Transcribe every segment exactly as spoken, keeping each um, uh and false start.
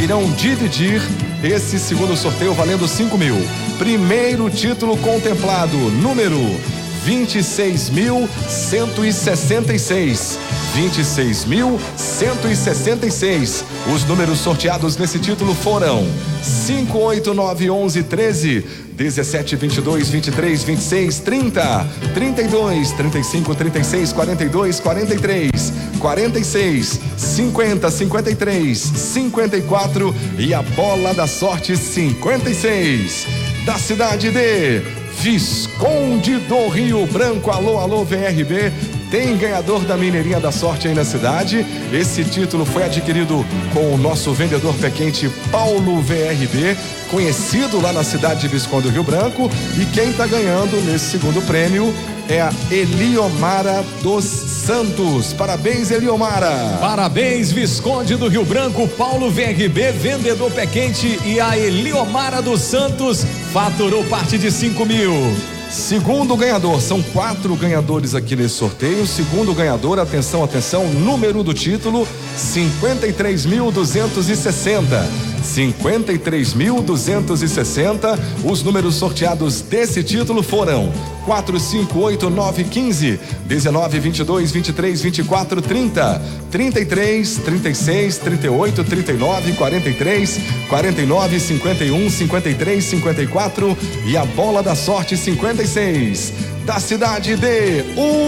que irão dividir esse segundo sorteio valendo cinco mil. Primeiro título contemplado, número vinte e seis mil cento e sessenta e seis. vinte e seis mil cento e sessenta e seis. Os números sorteados nesse título foram cinco, oito, nove, onze, treze, dezessete, vinte e dois, vinte e três, vinte e seis, trinta, trinta e dois, trinta e cinco, trinta e seis, quarenta e dois, quarenta e três, quarenta e seis, cinquenta, cinquenta e três, cinquenta e quatro e a bola da sorte cinquenta e seis. Da cidade de Visconde do Rio Branco. Alô, alô, V R B. Tem ganhador da Mineirinha da Sorte aí na cidade. Esse título foi adquirido com o nosso vendedor pé quente Paulo V R B, conhecido lá na cidade de Visconde do Rio Branco. E quem está ganhando nesse segundo prêmio é a Eliomara dos Santos. Parabéns, Eliomara. Parabéns, Visconde do Rio Branco, Paulo V R B, vendedor pé quente, e a Eliomara dos Santos faturou parte de cinco mil. Segundo ganhador, são quatro ganhadores aqui nesse sorteio. Segundo ganhador, atenção, atenção, número do título cinquenta e três mil duzentos e sessenta. cinquenta e três mil duzentos e sessenta. Os números sorteados desse título foram quatro, cinco, oito, nove, quinze, dezenove, vinte e dois, vinte e três, vinte e quatro, trinta, trinta e três, trinta e seis, trinta e oito, trinta e nove, quarenta e três, quarenta e nove, cinquenta e um, cinquenta e três, cinquenta e quatro e a bola da sorte cinquenta e seis. Da cidade de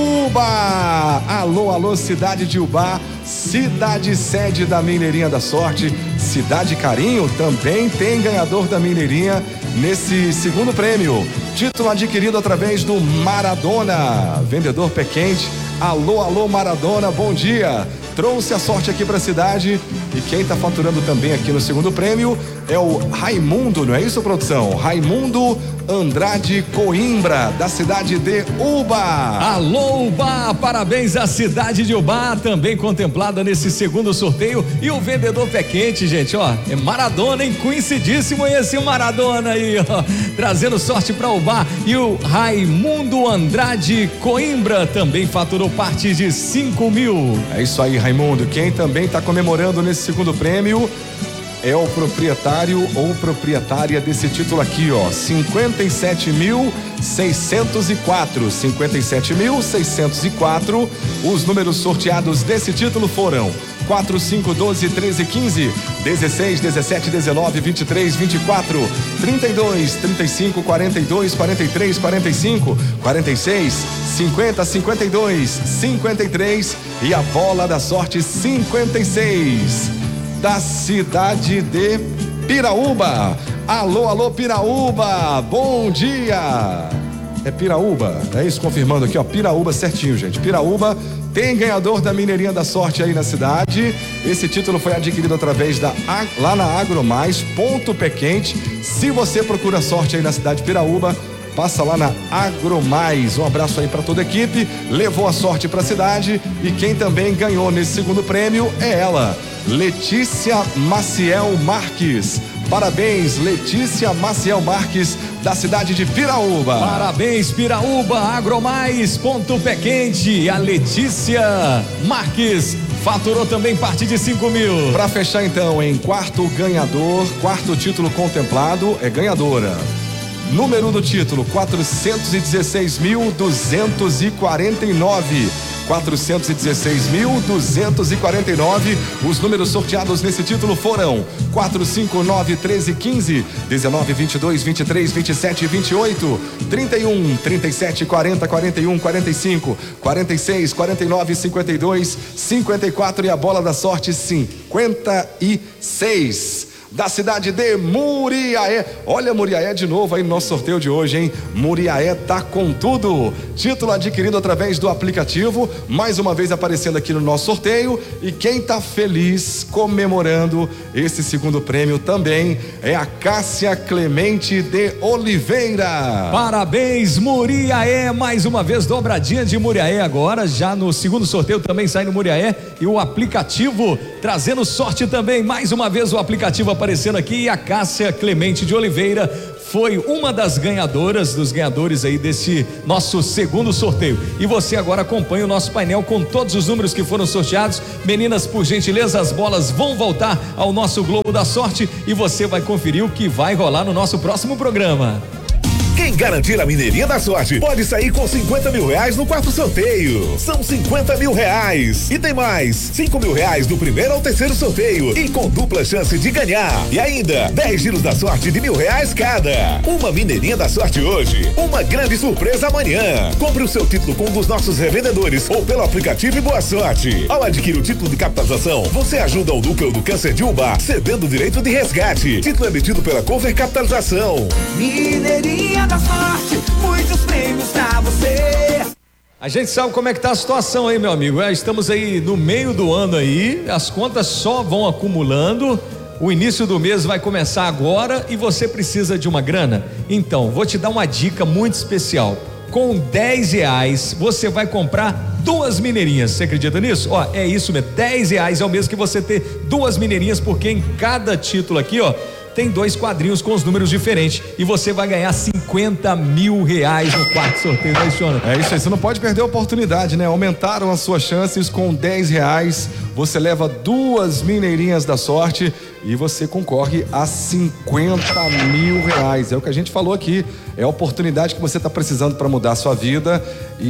Ubá. Alô, alô, cidade de Ubá, cidade sede da Mineirinha da Sorte. Cidade Carinho também tem ganhador da Mineirinha nesse segundo prêmio. Título adquirido através do Maradona, vendedor pé quente. Alô, alô, Maradona, bom dia. Trouxe a sorte aqui para a cidade. E quem está faturando também aqui no segundo prêmio é o Raimundo, não é isso, produção? Raimundo Andrade Coimbra, da cidade de Ubá. Alô, Ubá, parabéns à cidade de Ubá, também contemplada nesse segundo sorteio. E o vendedor pé quente, gente, ó, é Maradona, hein? Conhecidíssimo esse Maradona aí, ó, trazendo sorte para Ubá. E o Raimundo Andrade Coimbra também faturou parte de cinco mil. É isso aí, Raimundo. Quem também está comemorando nesse segundo prêmio é o proprietário ou proprietária desse título aqui, ó, cinquenta e sete mil seiscentos e quatro, cinquenta e sete mil seiscentos e quatro. Os números sorteados desse título foram quatro, cinco, doze, treze, quinze, dezesseis, dezessete, dezenove, vinte e três, vinte e quatro, trinta e dois, trinta e cinco, quarenta e dois, quarenta e três, quarenta e cinco, quarenta e seis, cinquenta, cinquenta e dois, cinquenta e três e a bola da sorte cinquenta e seis. Da cidade de Piraúba. Alô, alô, Piraúba, bom dia. É Piraúba, é isso, confirmando aqui, ó, Piraúba certinho, gente. Piraúba tem ganhador da Mineirinha da Sorte aí na cidade. Esse título foi adquirido através da lá na Agromais, ponto pé quente. Se você procura sorte aí na cidade de Piraúba, passa lá na Agromais. Um abraço aí para toda a equipe. Levou a sorte para a cidade e quem também ganhou nesse segundo prêmio é ela, Letícia Maciel Marques. Parabéns, Letícia Maciel Marques, da cidade de Piraúba. Parabéns, Piraúba, Agromais, ponto pé quente. A Letícia Marques faturou também parte de cinco mil. Para fechar então, em quarto ganhador, quarto título contemplado, é ganhadora. Número do título quatrocentos e dezesseis mil duzentos e quarenta e nove. quatrocentos e dezesseis mil duzentos e quarenta e nove. Os números sorteados nesse título foram quatro, cinco, nove, treze, quinze, dezenove, vinte e dois, vinte e três, vinte e sete, vinte e oito, trinta e um, trinta e sete, quarenta, quarenta e um, quarenta e cinco, quarenta e seis, quarenta e nove, cinquenta e dois, cinquenta e quatro e a bola da sorte cinquenta e seis. Da cidade de Muriaé. Olha, Muriaé de novo aí no nosso sorteio de hoje, hein? Muriaé tá com tudo. Título adquirido através do aplicativo, mais uma vez aparecendo aqui no nosso sorteio. E quem tá feliz comemorando esse segundo prêmio também é a Cássia Clemente de Oliveira. Parabéns, Muriaé, mais uma vez dobradinha de Muriaé agora, já no segundo sorteio também sai no Muriaé e o aplicativo trazendo sorte também, mais uma vez o aplicativo aparecendo aqui e a Cássia Clemente de Oliveira foi uma das ganhadoras, dos ganhadores aí desse nosso segundo sorteio. E você agora acompanha o nosso painel com todos os números que foram sorteados. Meninas, por gentileza, as bolas vão voltar ao nosso Globo da Sorte e você vai conferir o que vai rolar no nosso próximo programa. Quem garantir a Mineirinha da Sorte pode sair com cinquenta mil reais no quarto sorteio. São cinquenta mil reais. E tem mais, cinco mil reais do primeiro ao terceiro sorteio e com dupla chance de ganhar. E ainda, dez giros da sorte de mil reais cada. Uma Mineirinha da Sorte hoje, uma grande surpresa amanhã. Compre o seu título com um dos nossos revendedores ou pelo aplicativo e boa sorte. Ao adquirir o título de capitalização, você ajuda o Núcleo do Câncer de Ubá, cedendo o direito de resgate. Título emitido pela Cover Capitalização. Mineirinha da Sorte, muitos prêmios pra você. A gente sabe como é que tá a situação aí, meu amigo. É, estamos aí no meio do ano aí, as contas só vão acumulando. O início do mês vai começar agora e você precisa de uma grana. Então, vou te dar uma dica muito especial. Com dez reais você vai comprar duas mineirinhas. Você acredita nisso? Ó, é isso mesmo. dez reais é o mesmo que você ter duas mineirinhas, porque em cada título aqui, ó, tem dois quadrinhos com os números diferentes e você vai ganhar cinquenta mil reais no quarto sorteio, né, Jonathan? É isso aí, você não pode perder a oportunidade, né? Aumentaram as suas chances com dez reais, você leva duas mineirinhas da sorte e você concorre a cinquenta mil reais. É o que a gente falou aqui, é a oportunidade que você está precisando para mudar a sua vida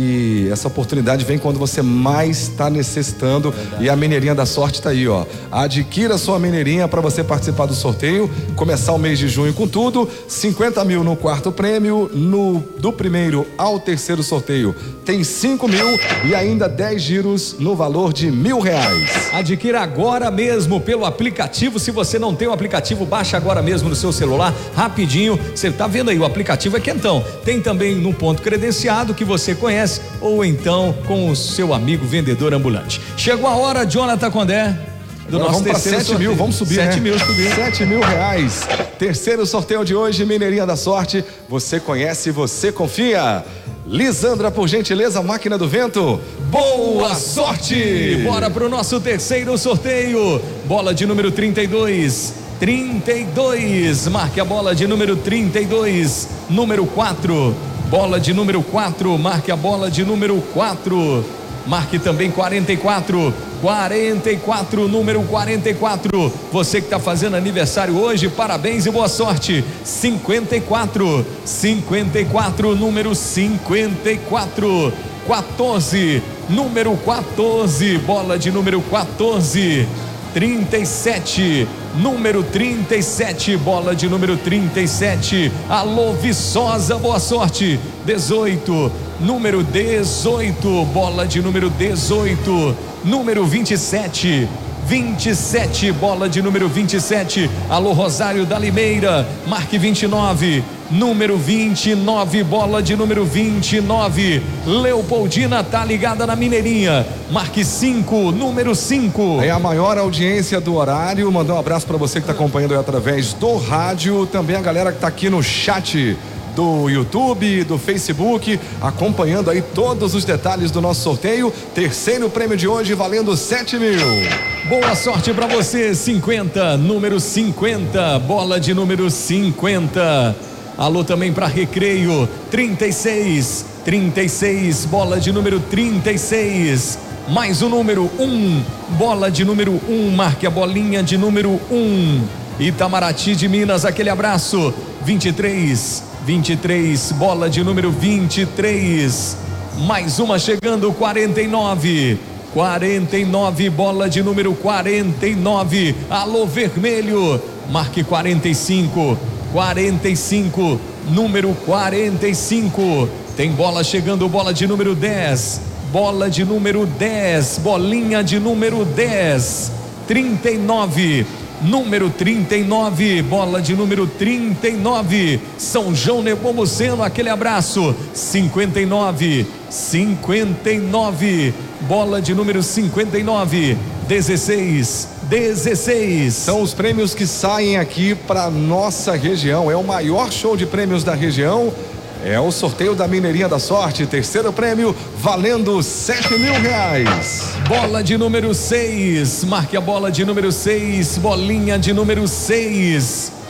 e essa oportunidade vem quando você mais está necessitando. Verdade. E a mineirinha da sorte está aí, ó. Adquira sua mineirinha para você participar do sorteio, começar o mês de junho com tudo, cinquenta mil no quarto prêmio, no do primeiro ao terceiro sorteio tem cinco mil e ainda dez giros no valor de mil reais. Adquira agora mesmo pelo aplicativo. Se você não tem o aplicativo, baixa agora mesmo no seu celular, rapidinho. Você tá vendo aí, o aplicativo é quentão. Tem também no ponto credenciado que você conhece ou então com o seu amigo vendedor ambulante. Chegou a hora, Jonathan Condé. Do Agora nosso vamos para sete mil, vamos subir, sete né? mil, subir. sete mil reais. Terceiro sorteio de hoje, Mineirinha da Sorte. Você conhece, você confia. Lisandra, por gentileza, máquina do vento. Boa sorte! Bora pro nosso terceiro sorteio. Bola de número trinta e dois. trinta e dois. Marque a bola de número trinta e dois. Número quatro. Bola de número quatro. Marque a bola de número quatro. Marque também quarenta e quatro, quarenta e quatro, número quarenta e quatro. Você que está fazendo aniversário hoje, parabéns e boa sorte. cinquenta e quatro, cinquenta e quatro, número cinquenta e quatro. quatorze, número quatorze, bola de número quatorze. trinta e sete, número trinta e sete, bola de número trinta e sete. Alô, Viçosa, boa sorte. dezoito, número dezoito, bola de número dezoito. Número vinte e sete, vinte e sete, bola de número vinte e sete. Alô, Rosário da Limeira, marque vinte e nove. Número vinte e nove, bola de número vinte e nove. Leopoldina tá ligada na Mineirinha. Marque cinco, número cinco. É a maior audiência do horário. Mandar um abraço para você que está acompanhando aí através do rádio. Também a galera que está aqui no chat do YouTube, do Facebook, acompanhando aí todos os detalhes do nosso sorteio. Terceiro prêmio de hoje valendo sete mil. Boa sorte para você. cinquenta, número cinquenta, bola de número cinquenta. Alô também para Recreio, trinta e seis, trinta e seis, bola de número trinta e seis. Mais o número um, bola de número um, marque a bolinha de número um. Itamaraty de Minas, aquele abraço. vinte e três, vinte e três, bola de número vinte e três. Mais uma chegando, quarenta e nove. quarenta e nove, bola de número quarenta e nove. Alô, Vermelho, marque quarenta e cinco. quarenta e cinco, número quarenta e cinco. Tem bola chegando, bola de número dez. Bola de número dez, bolinha de número dez. trinta e nove, número trinta e nove, bola de número trinta e nove. São João Nepomuceno, aquele abraço. cinquenta e nove, cinquenta e nove, bola de número cinquenta e nove. dezesseis, dezesseis. São os prêmios que saem aqui para nossa região. É o maior show de prêmios da região. É o sorteio da Mineirinha da Sorte. Terceiro prêmio valendo sete mil reais. Bola de número seis. Marque a bola de número seis. Bolinha de número seis.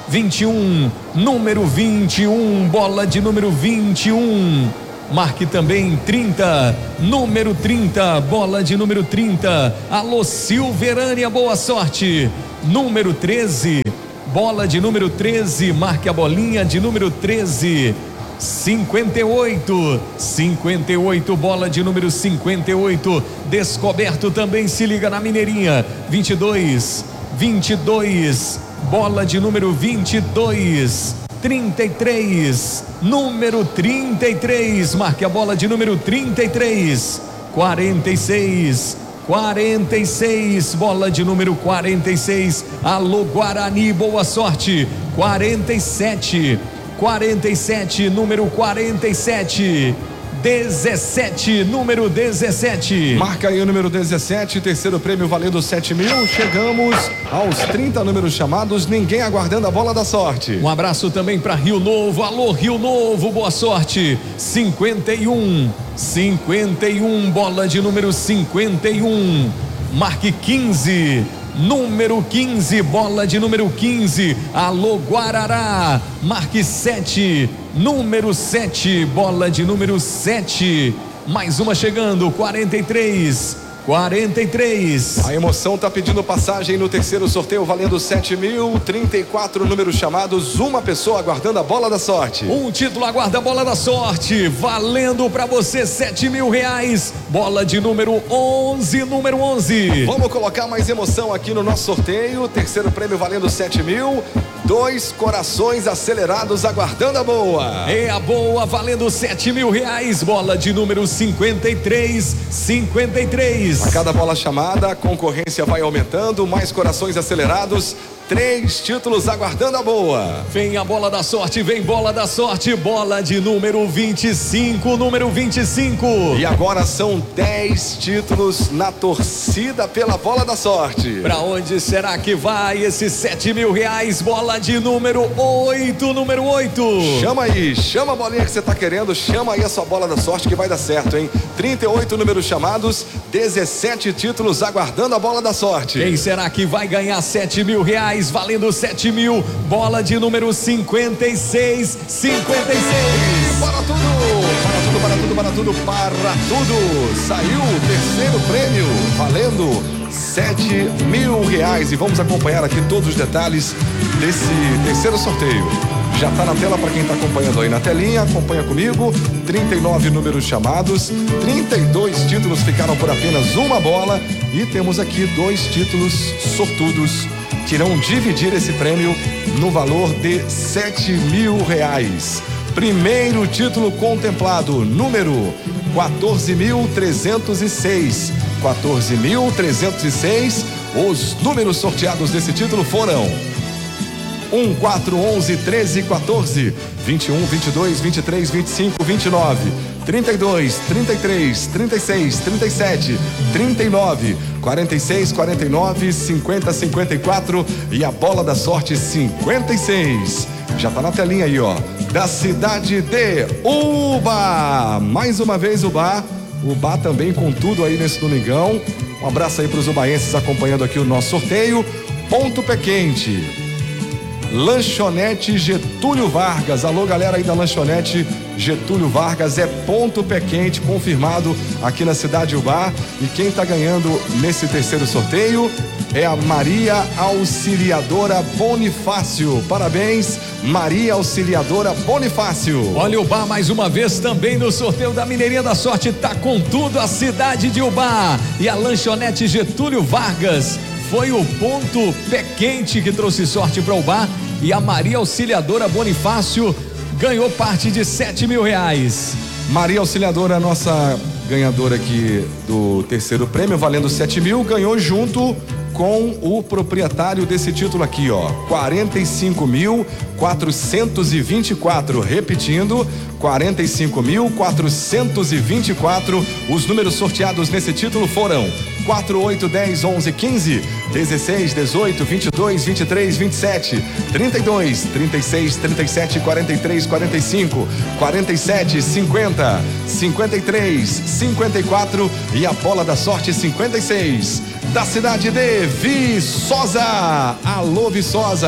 vinte e um, número vinte e um, bola de número vinte e um. Marque também trinta, número trinta, bola de número trinta. Alô Silverânia, boa sorte. Número treze, bola de número treze, marque a bolinha de número treze. cinquenta e oito, cinquenta e oito, bola de número cinquenta e oito. Descoberto também, se liga na Mineirinha. vinte e dois, vinte e dois, bola de número vinte e dois. trinta e três, número trinta e três, marque a bola de número trinta e três. quarenta e seis, quarenta e seis, bola de número quarenta e seis. Alô Guarani, boa sorte. quarenta e sete, quarenta e sete, número quarenta e sete. dezessete, número dezessete. Marca aí o número dezessete, terceiro prêmio valendo sete mil. Chegamos aos trinta números chamados, ninguém aguardando a bola da sorte. Um abraço também para Rio Novo. Alô Rio Novo, boa sorte. cinquenta e um, cinquenta e um, bola de número cinquenta e um. Marque quinze, número quinze, bola de número quinze. Alô Guarará, marque sete, número sete, bola de número sete. Mais uma chegando, quarenta e três, quarenta e três. A emoção tá pedindo passagem no terceiro sorteio valendo sete mil, trinta e quatro números chamados, uma pessoa aguardando a bola da sorte. Um título aguarda a bola da sorte, valendo para você sete mil reais, bola de número onze, número onze. Vamos colocar mais emoção aqui no nosso sorteio, terceiro prêmio valendo sete mil, dois corações acelerados aguardando a boa. É a boa, valendo sete mil reais, bola de número cinquenta e três, cinquenta e três. A cada bola chamada, a concorrência vai aumentando, mais corações acelerados, três títulos aguardando a boa. Vem a bola da sorte, vem bola da sorte, bola de número vinte e cinco, número vinte e cinco. E agora são dez títulos na torcida pela bola da sorte. Pra onde será que vai esses sete mil reais, bola de número oito, número oito. Chama aí, chama a bolinha que você tá querendo, chama aí a sua bola da sorte que vai dar certo, hein? trinta e oito números chamados, dezessete títulos aguardando a bola da sorte. Quem será que vai ganhar sete mil reais, valendo sete mil, bola de número cinquenta e seis, cinquenta e seis. Para tudo, para tudo, para tudo, para tudo, para tudo. Saiu o terceiro prêmio, valendo sete mil reais. E vamos acompanhar aqui todos os detalhes desse terceiro sorteio. Já está na tela para quem está acompanhando aí na telinha, acompanha comigo. trinta e nove números chamados, trinta e dois títulos ficaram por apenas uma bola e temos aqui dois títulos sortudos que irão dividir esse prêmio no valor de sete mil reais. Primeiro título contemplado, número quatorze mil trezentos e seis. quatorze mil trezentos e seis. Os números sorteados desse título foram um, quatro, onze, treze, quatorze, vinte e um, vinte e dois, vinte e três, vinte e cinco, vinte e nove, trinta e dois, trinta e três, trinta e seis, trinta e sete, trinta e nove, quarenta e seis, quarenta e nove, cinquenta, cinquenta e quatro e a bola da sorte cinquenta e seis. Já tá na telinha aí, ó. Da cidade de Ubá. Mais uma vez Ubá. Ubá também com tudo aí nesse domingão. Um abraço aí pros ubaenses acompanhando aqui o nosso sorteio. Ponto Pé Quente. Lanchonete Getúlio Vargas. Alô, galera aí da Lanchonete Getúlio Vargas. É Ponto Pé Quente confirmado aqui na cidade de Ubá. E quem tá ganhando nesse terceiro sorteio é a Maria Auxiliadora Bonifácio. Parabéns, Maria Auxiliadora Bonifácio. Olha o Ubá mais uma vez também no sorteio da Mineirinha da Sorte. Tá com tudo a cidade de Ubá. E a Lanchonete Getúlio Vargas foi o Ponto Pé Quente que trouxe sorte para o Ubá. E a Maria Auxiliadora Bonifácio ganhou parte de sete mil reais. Maria Auxiliadora, nossa ganhadora aqui do terceiro prêmio, valendo sete mil, ganhou junto com o proprietário desse título aqui, ó, quarenta e cinco mil quatrocentos e vinte e quatro, repetindo, quarenta e cinco mil quatrocentos e vinte e quatro. Os números sorteados nesse título foram quatro, oito, dez, onze, quinze, dezesseis, dezoito, vinte e dois, vinte e três, vinte e sete, trinta e dois, trinta e seis, trinta e sete, quarenta e três, quarenta e cinco, quarenta e sete, cinquenta, cinquenta e três, cinquenta e quatro e a bola da sorte cinquenta e seis. Da cidade de Viçosa. Alô, Viçosa.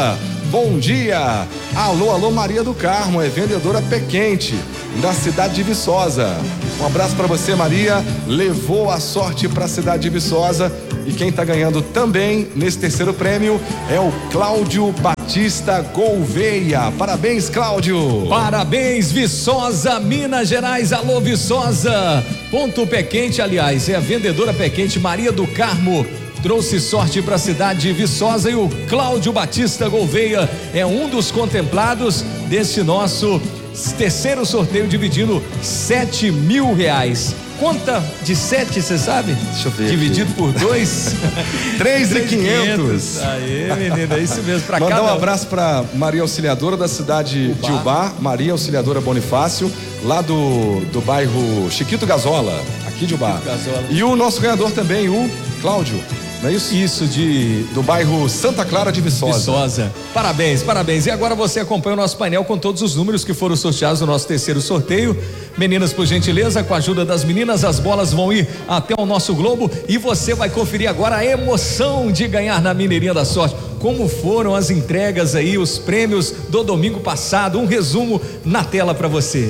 Bom dia. Alô, alô, Maria do Carmo, é vendedora pé quente da cidade de Viçosa. Um abraço para você, Maria. Levou a sorte para a cidade de Viçosa. E quem está ganhando também nesse terceiro prêmio é o Cláudio Batista Gouveia. Parabéns, Cláudio. Parabéns, Viçosa, Minas Gerais. Alô, Viçosa. Ponto Pé Quente, aliás, é a vendedora pé quente Maria do Carmo. Trouxe sorte para a cidade de Viçosa e o Cláudio Batista Gouveia é um dos contemplados desse nosso terceiro sorteio, dividindo sete mil reais. Conta de sete, você sabe? Deixa eu ver. Dividido aqui. por dois. Três e quinhentos. Aê, menina, é isso mesmo. Pra Mandar cada... um abraço para Maria Auxiliadora da cidade Ubá. de Ubá, Maria Auxiliadora Bonifácio, lá do, do bairro Chiquito Gazola, aqui de Ubá. E o nosso ganhador também, o Cláudio. Não é isso? Isso, de... do bairro Santa Clara de Viçosa. Viçosa. Parabéns, parabéns. E agora você acompanha o nosso painel com todos os números que foram sorteados no nosso terceiro sorteio. Meninas, por gentileza, com a ajuda das meninas, as bolas vão ir até o nosso globo e você vai conferir agora a emoção de ganhar na Mineirinha da Sorte. Como foram as entregas aí, os prêmios do domingo passado. Um resumo na tela para você.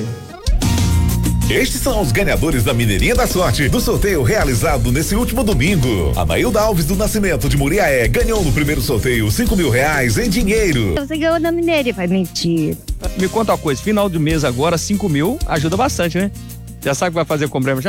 Estes são os ganhadores da Mineirinha da Sorte do sorteio realizado nesse último domingo. A Maílda Alves do Nascimento de Muriaé ganhou no primeiro sorteio cinco mil reais em dinheiro. Você ganhou na Mineirinha, vai mentir. Me conta uma coisa, final do mês agora, cinco mil ajuda bastante, né? Já sabe o que vai fazer com o prêmio já?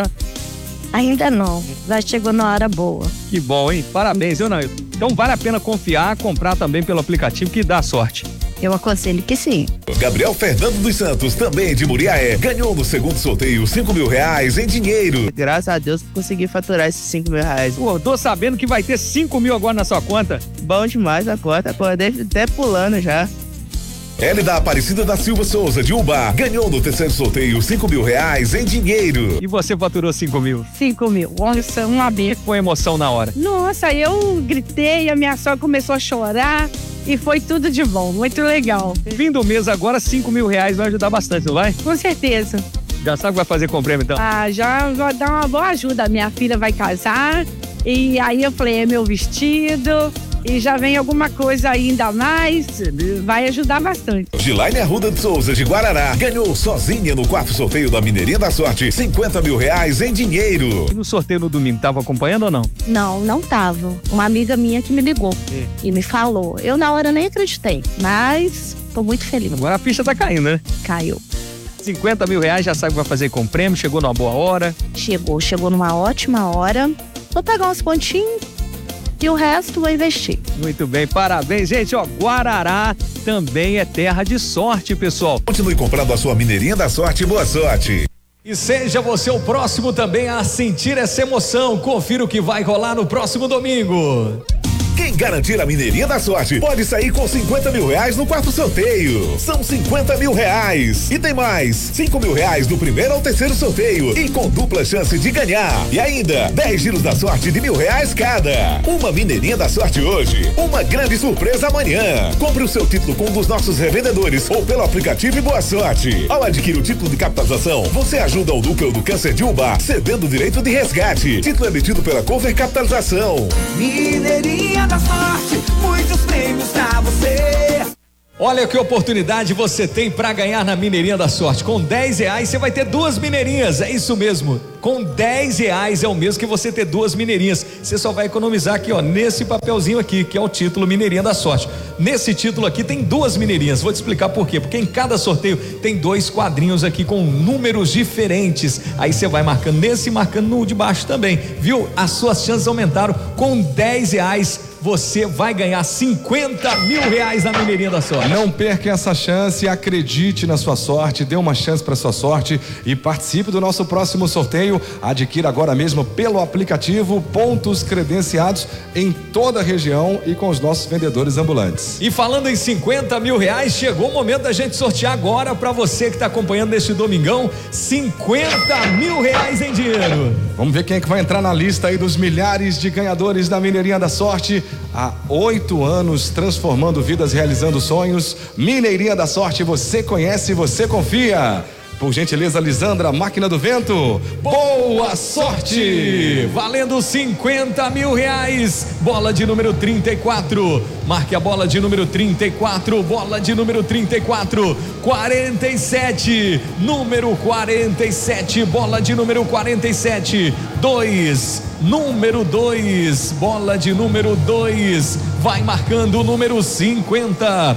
Ainda não, já chegou na hora boa. Que bom, hein? Parabéns, eu não. Então vale a pena confiar, comprar também pelo aplicativo que dá sorte. Eu aconselho que sim. Gabriel Fernando dos Santos, também de Muriaé, ganhou no segundo sorteio cinco mil reais em dinheiro. Graças a Deus consegui faturar esses cinco mil reais. Pô, tô sabendo que vai ter cinco mil agora na sua conta. Bom demais a conta, acordei até pulando já. Elida Aparecida da Silva Souza, de Ubá, ganhou no terceiro sorteio cinco mil reais em dinheiro. E você faturou cinco mil? Cinco mil, nossa, um aberto. Com emoção na hora. Nossa, eu gritei, a minha sogra começou a chorar e foi tudo de bom, muito legal. Fim do mês agora, cinco mil reais vai ajudar bastante, não vai? Com certeza. Já sabe o que vai fazer com o prêmio, então? Ah, já vai dar uma boa ajuda. Minha filha vai casar e aí eu falei, é meu vestido e já vem alguma coisa ainda mais, vai ajudar bastante. Gilaine Arruda de Souza, de Guarará, ganhou sozinha no quarto sorteio da Mineirinha da Sorte cinquenta mil reais em dinheiro. E no sorteio no domingo, tava acompanhando ou não? Não, não tava. Uma amiga minha que me ligou é. e me falou. Eu na hora nem acreditei, mas tô muito feliz. Agora a ficha tá caindo, né? Caiu. cinquenta mil reais, já sabe o que vai fazer com o prêmio, chegou numa boa hora. Chegou, chegou numa ótima hora. Vou pegar uns pontinhos e o resto vou investir. Muito bem, parabéns, gente. Ó, Guarará também é terra de sorte, pessoal. Continue comprando a sua Mineirinha da Sorte. Boa sorte. E seja você o próximo também a sentir essa emoção. Confira o que vai rolar no próximo domingo. Quem garantir a Mineirinha da Sorte pode sair com cinquenta mil reais no quarto sorteio. São cinquenta mil reais. E tem mais, cinco mil reais no primeiro ao terceiro sorteio e com dupla chance de ganhar. E ainda, dez giros da sorte de mil reais cada. Uma Mineirinha da Sorte hoje, uma grande surpresa amanhã. Compre o seu título com um dos nossos revendedores ou pelo aplicativo e boa sorte. Ao adquirir o título de capitalização, você ajuda o Núcleo do Câncer de Ubá, cedendo o direito de resgate. Título emitido pela Cover Capitalização. Mineirinha da Sorte, muitos prêmios pra você. Olha que oportunidade você tem para ganhar na Mineirinha da Sorte. Com dez reais você vai ter duas mineirinhas, é isso mesmo. Com dez reais é o mesmo que você ter duas mineirinhas. Você só vai economizar aqui, ó, nesse papelzinho aqui, que é o título Mineirinha da Sorte. Nesse título aqui tem duas mineirinhas. Vou te explicar por quê. Porque em cada sorteio tem dois quadrinhos aqui com números diferentes. Aí você vai marcando nesse e marcando no de baixo também, viu? As suas chances aumentaram. Com dez reais você vai ganhar cinquenta mil reais na Mineirinha da Sorte. Não perca essa chance, acredite na sua sorte, dê uma chance para sua sorte e participe do nosso próximo sorteio. Adquira agora mesmo pelo aplicativo pontos credenciados em toda a região e com os nossos vendedores ambulantes. E falando em cinquenta mil reais, chegou o momento da gente sortear agora para você que está acompanhando neste domingão, cinquenta mil reais em dinheiro. Vamos ver quem é que vai entrar na lista aí dos milhares de ganhadores da Mineirinha da Sorte. Há oito anos transformando vidas, realizando sonhos. Mineirinha da Sorte, você conhece, você confia. Por gentileza, Lisandra, máquina do vento. Boa sorte! Valendo cinquenta mil reais. Bola de número trinta e quatro. Marque a bola de número trinta e quatro. Bola de número trinta e quatro. quarenta e sete. Número quarenta e sete. Bola de número quarenta e sete. dois. Número dois. Bola de número dois. Vai marcando o número cinquenta.